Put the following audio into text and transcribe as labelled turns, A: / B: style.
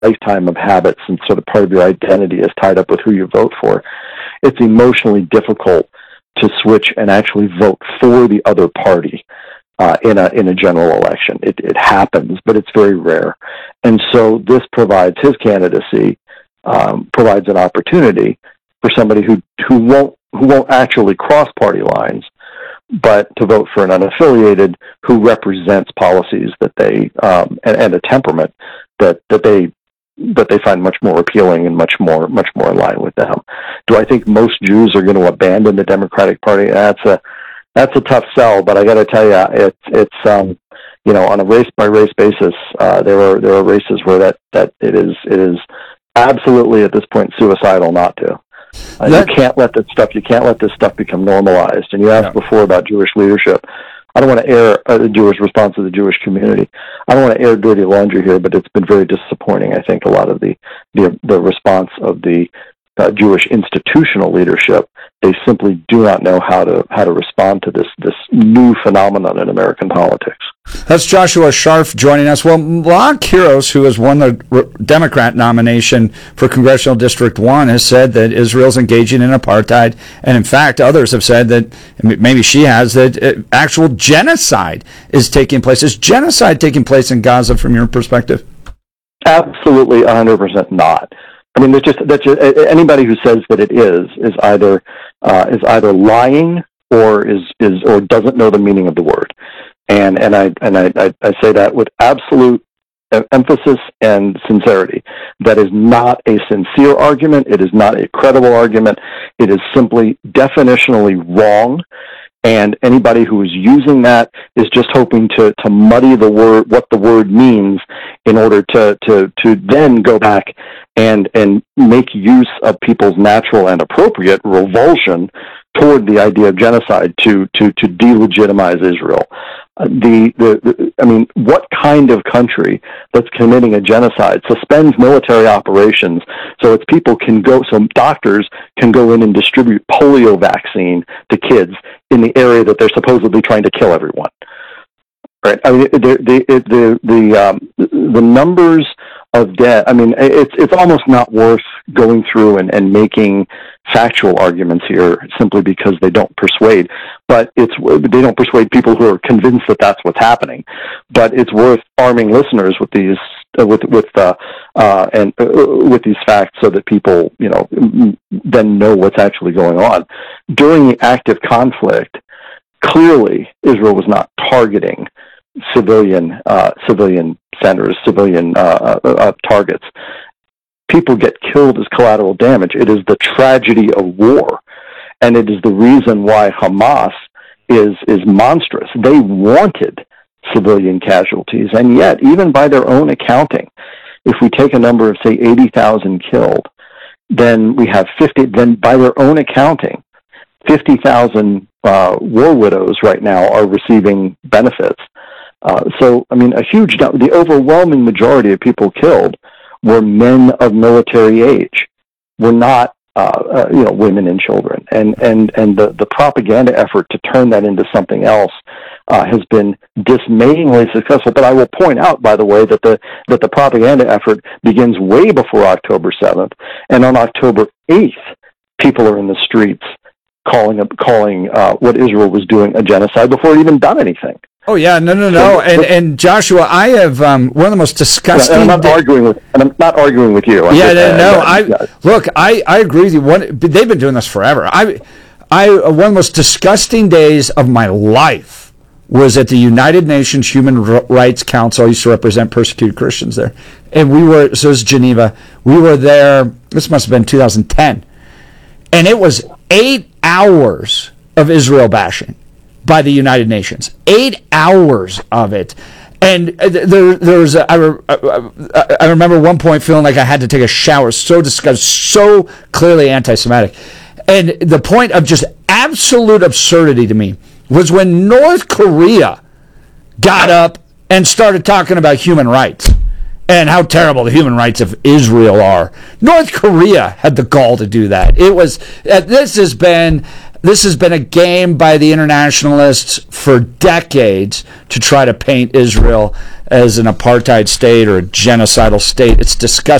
A: lifetime of habits and sort of part of your identity is tied up with who you vote for, it's emotionally difficult to switch and actually vote for the other party in a general election. It happens, but it's very rare. And so this provides his candidacy provides an opportunity for somebody who won't actually cross party lines, but to vote for an unaffiliated who represents policies that they and a temperament that they find much more appealing and much more in line with them. Do I think most Jews are going to abandon the Democratic Party? That's a tough sell, but I got to tell you, it's on a race by race basis, there are races where that it is absolutely at this point suicidal not to. You can't let this stuff become normalized. And you asked before about Jewish leadership. I don't want to air the Jewish response to the Jewish community. I don't want to air dirty laundry here, but it's been very disappointing. I think a lot of the response of the Jewish institutional leadership, they simply do not know how to respond to this new phenomenon in American politics.
B: That's Joshua Sharf joining us. Well, Malak Kiros, who has won the Democrat nomination for Congressional District 1, has said that Israel's engaging in apartheid, and in fact, others have said that, maybe she has, that actual genocide is taking place. Is genocide taking place in Gaza from your perspective?
A: Absolutely, 100% not. I mean, that's just anybody who says that it is either lying or doesn't know the meaning of the word, and I say that with absolute emphasis and sincerity. That is not a sincere argument. It is not a credible argument. It is simply definitionally wrong. And anybody who is using that is just hoping to muddy the word, what the word means, in order to then go back and make use of people's natural and appropriate revulsion toward the idea of genocide to delegitimize Israel. I mean, what kind of country that's committing a genocide suspends military operations so its people can go, so doctors can go in and distribute polio vaccine to kids in the area that they're supposedly trying to kill everyone? Right. I mean, the numbers of death. I mean, it's almost not worth going through and making factual arguments here simply because they don't persuade. But they don't persuade people who are convinced that that's what's happening. But it's worth arming listeners with these with these facts so that people then know what's actually going on. During the active conflict, clearly Israel was not targeting civilian centers, civilian targets. People get killed as collateral damage. It is the tragedy of war, and it is the reason why Hamas is monstrous. They wanted civilian casualties, and yet, even by their own accounting, if we take a number of, say, 80,000 killed, then we have 50, then by their own accounting, 50,000 war widows right now are receiving benefits. So, I mean, the overwhelming majority of people killed were men of military age, were not, women and children. And the propaganda effort to turn that into something else has been dismayingly successful. But I will point out, by the way, that the propaganda effort begins way before October 7th, and on October 8th, people are in the streets calling what Israel was doing a genocide before it had even done anything.
B: Oh yeah, no. And Joshua, I have one of the most disgusting.
A: And I'm not arguing with you.
B: I agree with you. They've been doing this forever. One of the most disgusting days of my life was at the United Nations Human Rights Council. I used to represent persecuted Christians there, and so it was Geneva. We were there. This must have been 2010, and it was 8 hours of Israel bashing by the United Nations. 8 hours of it. And there was I remember one point feeling like I had to take a shower, so disgusted, so clearly anti-Semitic. And the point of just absolute absurdity to me was when North Korea got up and started talking about human rights and how terrible the human rights of Israel are. North Korea had the gall to do that. It was This has been a game by the internationalists for decades to try to paint Israel as an apartheid state or a genocidal state. It's disgusting.